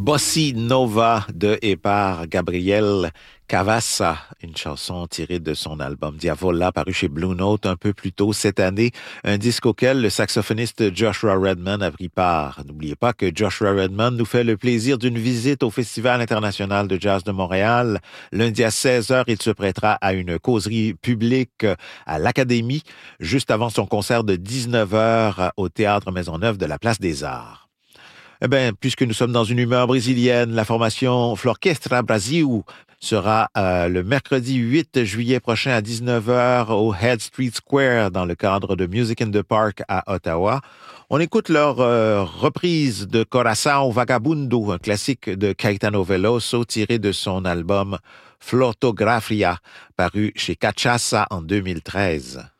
Bossa Nova de et par Gabriel Cavassa, une chanson tirée de son album Diavola, paru chez Blue Note un peu plus tôt cette année, un disque auquel le saxophoniste Joshua Redman a pris part. N'oubliez pas que Joshua Redman nous fait le plaisir d'une visite au Festival international de jazz de Montréal. Lundi à 16h, il se prêtera à une causerie publique à l'Académie, juste avant son concert de 19h au Théâtre Maisonneuve de la Place des Arts. Eh bien, puisque nous sommes dans une humeur brésilienne, la formation Florquestra Brasil sera le mercredi 8 juillet prochain à 19h au Head Street Square dans le cadre de Music in the Park à Ottawa. On écoute leur reprise de Coração Vagabundo, un classique de Caetano Veloso tiré de son album Flotografia, paru chez Cachaça en 2013.